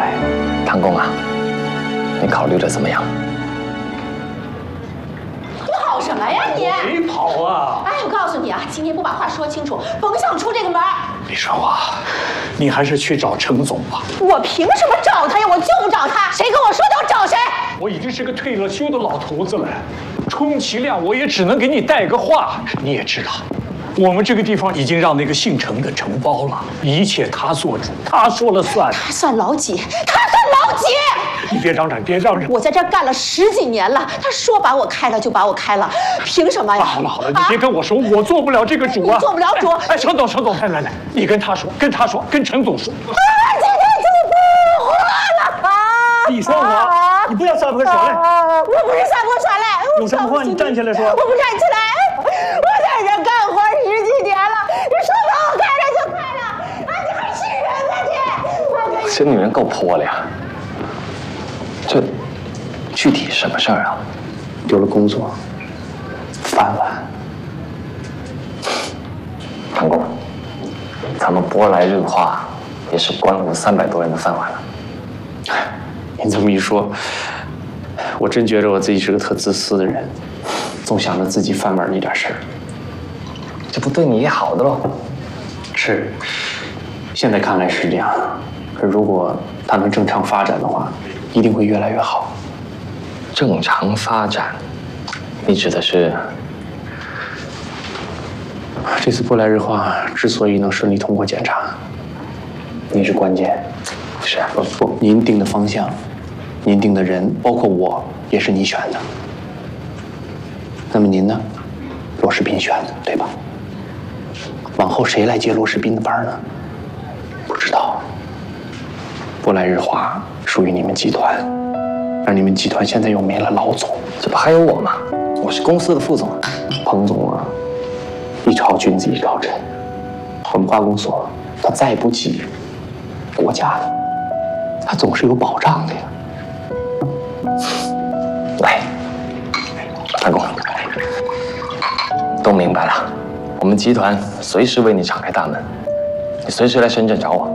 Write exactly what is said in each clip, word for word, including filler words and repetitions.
哎，唐公啊，你考虑的怎么样？ 跑什么呀你？ 没跑啊！ 哎，我告诉你啊，今天不把话说清楚，甭想出这个门。 李春华，你还是去找程总吧。 我凭什么找他呀？我就不找他，谁跟我说的我找谁？ 我已经是个退了休的老头子了，充其量我也只能给你带个话。你也知道，我们这个地方已经让那个姓程的承包了，一切他做主，他说了算。 他算老几？他算老几？ 你别嚷嚷，别嚷嚷！ 我在这儿干了十几年了，他说把我开了就把我开了，凭什么呀？ 好了好了，你别跟我说，我做不了这个主啊！ 你做不了主。 哎，程总，程总，来来来，你跟他说，跟他说，跟程总说。 啊，今天就不活了啊！ 你说我，你不要撒泼耍赖！ 我不是撒泼耍赖， 有什么话你站起来说。 我不站起来，我在这干活十几年了，你说把我开了就开了，啊，你还气人呢你！ 这女人够泼的呀！这具体什么事儿啊？ 丢了工作，饭碗。 唐公，咱们波来日化也是关了我三百多人的饭碗了。 您这么一说，我真觉得我自己是个特自私的人，总想着自己饭碗那点事儿。 这不对你也好的喽？ 是，现在看来是这样。可如果它能正常发展的话，一定会越来越好。 正常发展，你指的是？ 这次波来日化之所以能顺利通过检查，你是关键。 是啊， 不不，您定的方向，您定的人，包括我，也是你选的。那么您呢？罗世斌选的，对吧？往后谁来接罗世斌的班呢？不知道。波来日化属于你们集团，而你们集团现在又没了老总， 这不还有我吗？我是公司的副总。 彭总啊，一朝君子一朝臣。我们化工所，它再不济，国家的，它总是有保障的呀。 来，唐公，都明白了。我们集团随时为你敞开大门，你随时来深圳找我。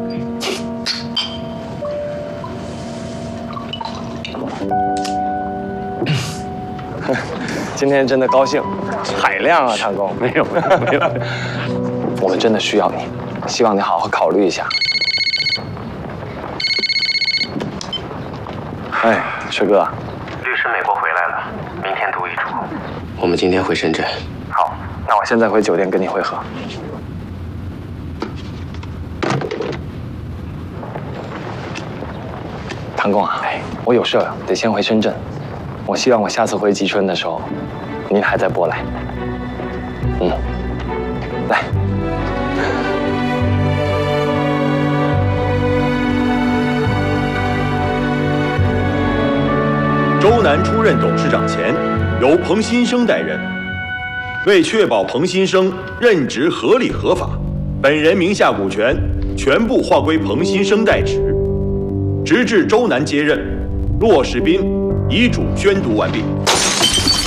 今天真的高兴，海量啊，唐公。 没有没有没有， 我们真的需要你，希望你好好考虑一下。哎，水哥， 律师美国回来了，明天读遗嘱。 我们今天回深圳。 好，那我现在回酒店跟你会合。唐公啊，哎，我有事得先回深圳。我希望我下次回吉春的时候，您还在波来。嗯，来。 周南出任董事长前，由彭新生代任。为确保彭新生任职合理合法，本人名下股权全部划归彭新生代持。直至周南接任，骆世斌遗嘱宣读完毕。